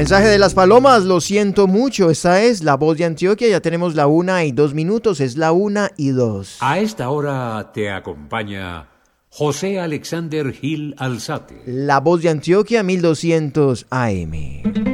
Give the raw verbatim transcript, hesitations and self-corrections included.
Mensaje de las palomas, lo siento mucho, esta es La Voz de Antioquia, ya tenemos la una y dos minutos, es la una y dos. A esta hora te acompaña José Alexander Gil Alzate. La Voz de Antioquia, mil doscientos A M.